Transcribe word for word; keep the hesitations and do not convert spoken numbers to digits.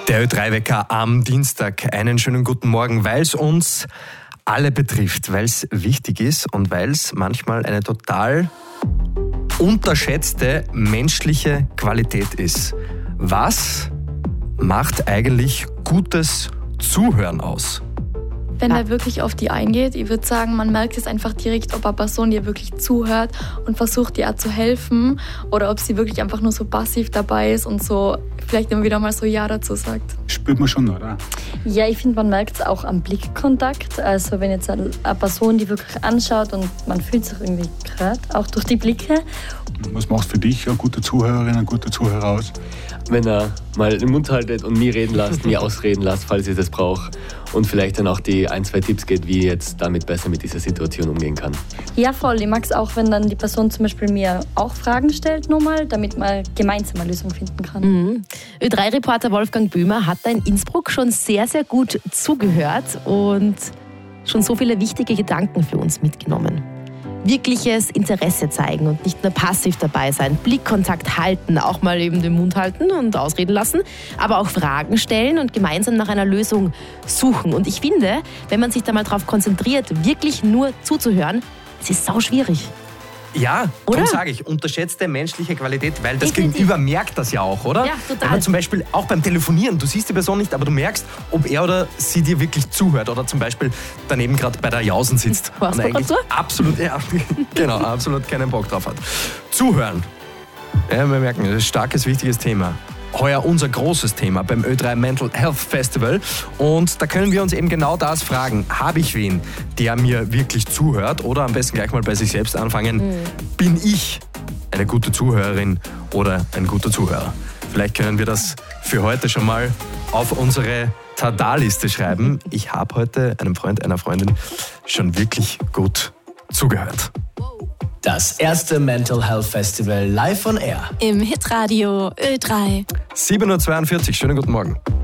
Der Ö drei Wecker am Dienstag. Einen schönen guten Morgen, weil es uns alle betrifft, weil es wichtig ist und weil es manchmal eine total unterschätzte menschliche Qualität ist. Was macht eigentlich gutes Zuhören aus? Wenn er wirklich auf die eingeht, ich würde sagen, man merkt es einfach direkt, ob eine Person dir wirklich zuhört und versucht, dir auch zu helfen oder ob sie wirklich einfach nur so passiv dabei ist und so vielleicht immer wieder mal so Ja dazu sagt. Spürt man schon, oder? Ja, ich finde, man merkt es auch am Blickkontakt. Also wenn jetzt eine Person die wirklich anschaut und man fühlt sich irgendwie gerade, auch durch die Blicke. Was macht für dich eine gute Zuhörerin, ein guter Zuhörer aus? Wenn er mal den Mund haltet und mich reden lässt, mich ausreden lässt, falls ich das brauche. Und vielleicht dann auch die ein, zwei Tipps gibt, wie ich jetzt damit besser mit dieser Situation umgehen kann. Ja, voll. Ich mag es auch, wenn dann die Person zum Beispiel mir auch Fragen stellt, nochmal, damit man gemeinsam eine Lösung finden kann. Mhm. Ö drei Reporter Wolfgang Böhmer hat da in Innsbruck schon sehr, sehr gut zugehört und schon so viele wichtige Gedanken für uns mitgenommen. Wirkliches Interesse zeigen und nicht nur passiv dabei sein, Blickkontakt halten, auch mal eben den Mund halten und ausreden lassen, aber auch Fragen stellen und gemeinsam nach einer Lösung suchen. Und ich finde, wenn man sich da mal drauf konzentriert, wirklich nur zuzuhören, es ist sau schwierig. Ja, Oder? darum sage ich, unterschätzte menschliche Qualität, weil das Definitiv. Gegenüber merkt das ja auch, oder? Ja, total. Wenn man zum Beispiel auch beim Telefonieren, du siehst die Person nicht, aber du merkst, ob er oder sie dir wirklich zuhört oder zum Beispiel daneben gerade bei der Jausen sitzt. Was und war eigentlich grad so? absolut, ja, genau, absolut keinen Bock drauf hat. Zuhören. Ja, wir merken, das ist ein starkes, wichtiges Thema. Heuer unser großes Thema beim Ö drei Mental Health Festival. Und da können wir uns eben genau das fragen. Habe ich wen, der mir wirklich zuhört? Oder am besten gleich mal bei sich selbst anfangen. Mhm. Bin ich eine gute Zuhörerin oder ein guter Zuhörer? Vielleicht können wir das für heute schon mal auf unsere Tada-Liste schreiben. Ich habe heute einem Freund, einer Freundin schon wirklich gut zugehört. Das erste Mental Health Festival live on air. Im Hitradio Ö drei. sieben Uhr zweiundvierzig, schönen guten Morgen.